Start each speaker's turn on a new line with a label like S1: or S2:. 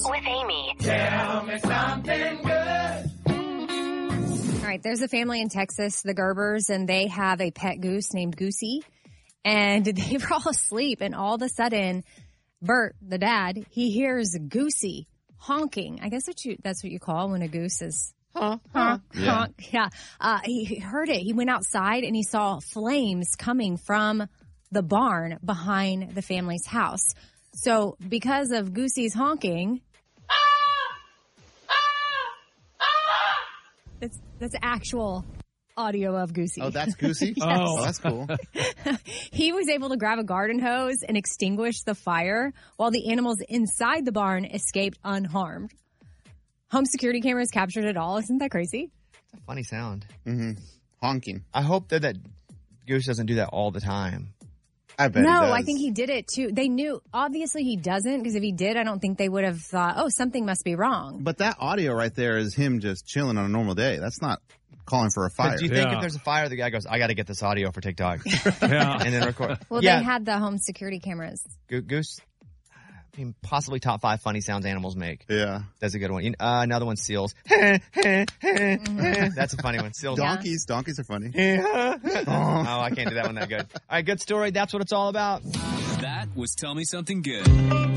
S1: with Amy.
S2: Tell me something good.
S3: All right, there's a family in Texas, the Gerbers, and they have a pet goose named Goosey. And they were all asleep, and all of a sudden, Bert, the dad, he hears Goosey honking. I guess that's what you call when a goose is honk. Yeah. He heard it. He went outside, and he saw flames coming from the barn behind the family's house. So because of Goosey's honking, that's actual audio of Goosey.
S4: Oh, that's Goosey?
S3: Yes.
S4: Oh, that's cool.
S3: He was able to grab a garden hose and extinguish the fire while the animals inside the barn escaped unharmed. Home security cameras captured it all. Isn't that crazy?
S5: It's a funny sound.
S4: Mm-hmm. Honking.
S5: I hope that goose doesn't do that all the time.
S4: I bet
S3: No,
S4: he does.
S3: I think he did it too. They knew, obviously he doesn't, because if he did, I don't think they would have thought, oh, something must be wrong.
S4: But that audio right there is him just chilling on a normal day. That's not calling for a fire.
S5: But do you think if there's a fire, the guy goes, I got to get this audio for TikTok.
S6: Yeah.
S5: And then record.
S3: Well, they had the home security cameras.
S5: Goose, I mean, possibly top 5 funny sounds animals make.
S4: Yeah.
S5: That's a good one. Another one, seals. That's a funny one. Seals.
S4: Donkeys. Donkeys are funny.
S5: Oh, I can't do that one that good. All right, good story. That's what it's all about.
S7: That was Tell Me Something Good.